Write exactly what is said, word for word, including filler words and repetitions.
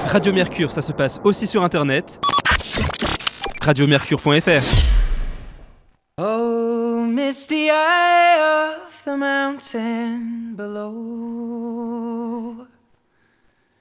Radio Mercure, ça se passe aussi sur internet. radio mercure point f r. Oh, misty eye of the mountain below.